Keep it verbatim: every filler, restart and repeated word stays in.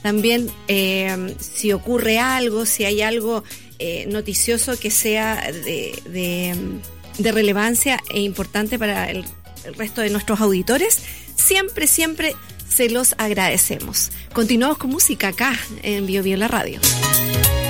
también eh, si ocurre algo, si hay algo eh, noticioso que sea de, de, de relevancia e importante para el, el resto de nuestros auditores, siempre, siempre se los agradecemos. Continuamos con música acá en Bio Bio La Radio.